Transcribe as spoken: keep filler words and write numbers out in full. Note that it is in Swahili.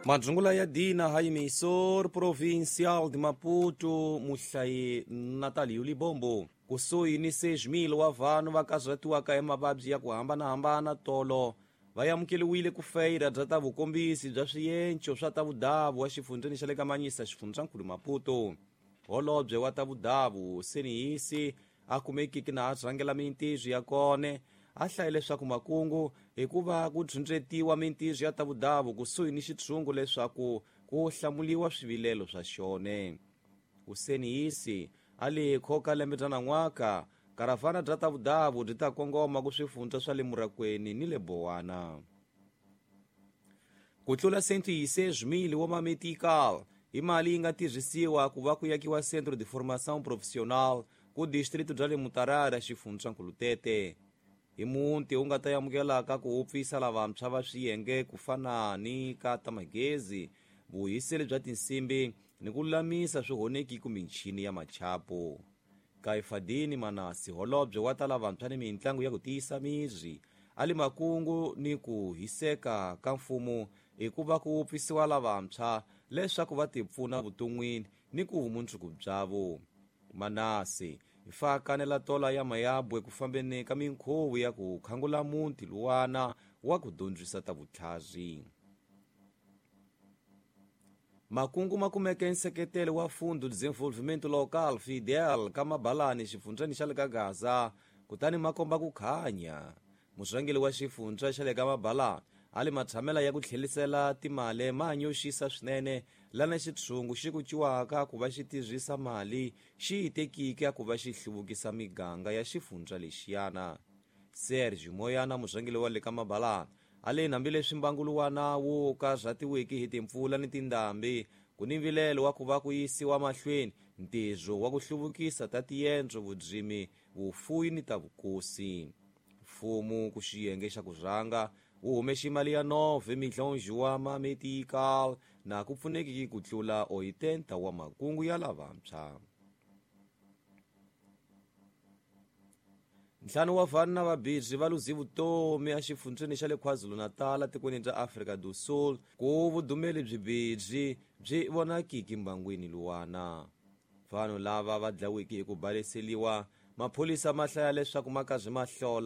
Madzungula ya dina ha emissor provincial de Maputo, Muxai Natalio Libombo. Kusui ni seis mil wa vanhu va kazatiwaka emavabyi ya ku hambanahambana tolo va yamukeliwile ku feira bya ta vukombisi bya swiyenco swa ta vudavu wa xifundzeni xa le ka Manyisa xifundzhankulu Maputo. Holobye wa ta vudavu Senihisi a kumekiki na a rhangela mintizo ya kone a hlaye leswaku makungu hi ku va ku dzundzetiwa mintizo ya ta vudavu kusuhi ni xitshungu leswaku ku hlamuliwa swivilelo swa xone. Usenihisi a le khoka lembe bya nan'waka karavana bya ta vudavu byi ta kongoma ku swifundza swa le Murakweni ni le Bowana. Ku tlula cento e seis mil wa mametical hi mali yi nga tirhisiwa ku va ku yakiwa Centro de Formação Profissional ku distrito bya le Mutarara xifundzhankulu Tete. Hi munti u nga ta yamukelaka ku upfisa lavantshwa va swiyenge ku fana ni ka tamagezi, vuhiseli bya tinsimbi ni ku lulamisa swihoneki ku michini ya machapo. Kaifadini Manasi, holobye wa ta lavantshwa ni mitlangu ya ku tiyisa miri, ali makungu ni ku hiseka ka mfumo hi ku va ku upfisiwa lavantshwa leswaku va tipfuna vuton'wini ni ku vumundzuku byavo. Manasi hi fakanela tola ya mayabwe ku fambeni ka minkhuvo ya ku khangula munti luwana wa ku dyondzisa ta vutlhari. Makungu ma kumeke nseketelo wa Fundo de Desenvolvimento Local F I D E L ka Mabalani xifundzeni xa le ka Gaza kutani ma komba ku khanya. Muswangeli wa xifundzha xa le ka Mabalani ali matshamela ya ku tlhelisela timali ma nyoxisa swinene lana xitshungu xi ku ciwaka ku va xi tirhisa mali xi yi tekike ku va xi hluvukisa miganga ya xifundza lexiyana. Serge Moyana, muswangeli wa le ka Mabalani, ale hambileswi mbanguluwana wo ka zatiwiki hi timpfula ni tindhambi ku ni vilelo wa ku va ku yisiwa mahlweni ntirho wa ku hluvukisa ta tiyendzo, vudzimi, vufuwi ni ta vukosi. Mfumo ku xiyenge xa ku rhanga wu humexe mali ya nove milhões wa mametical na ku pfunekiki ku tlula oitenta wa makungu ya lavantshwa. Ntlhanu wa vanhu na vabirhi va luzi vutomi a xifundzeni xa le KwaZulu-Natal tikweni bya Afrika do Sul ku vudumeli byibirhi byi vonakiki mbangwini luwana. Vanhu lava va dlawiki hi ku baleseliwa, mapholisa ma hlaya leswaku ma kazi ma hlola